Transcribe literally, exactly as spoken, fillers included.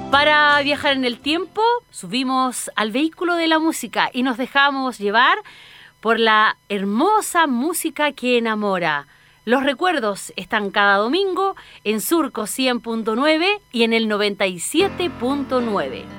Para viajar en el tiempo, subimos al vehículo de la música y nos dejamos llevar por la hermosa música que enamora. Los recuerdos están cada domingo en Surco cien punto nueve y en el noventa y siete punto nueve.